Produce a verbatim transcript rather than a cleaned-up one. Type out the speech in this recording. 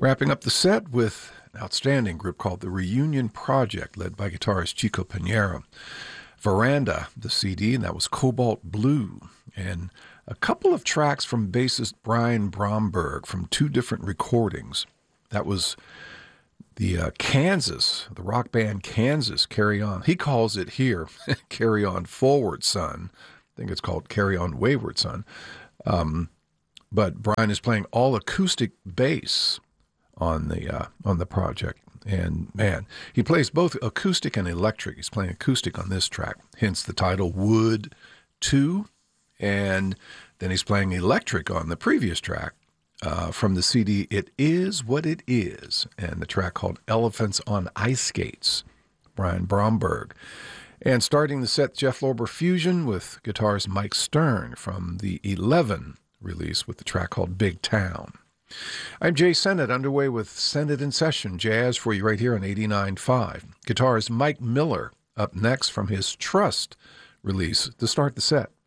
Wrapping up the set with an outstanding group called the Reunion Project, led by guitarist Chico Pinheiro. Veranda, the C D, and that was Cobalt Blue. And a couple of tracks from bassist Brian Bromberg from two different recordings. That was the uh, Kansas, the rock band Kansas, Carry On. He calls it here, Carry On Forward Son. I think it's called Carry On Wayward Son. Um, but Brian is playing all acoustic bass on the uh, on the project. And man, he plays both acoustic and electric. He's playing acoustic on this track, hence the title Wood two. And then he's playing electric on the previous track uh, from the C D It Is What It Is, and the track called Elephants on Ice Skates, Brian Bromberg. And starting the set, Jeff Lorber Fusion with guitarist Mike Stern from the eleven release with the track called Big Town. I'm Jay Sennett, underway with Sennett in Session Jazz for you right here on eighty-nine point five. Guitarist Mike Miller up next from his Trust release to start the set.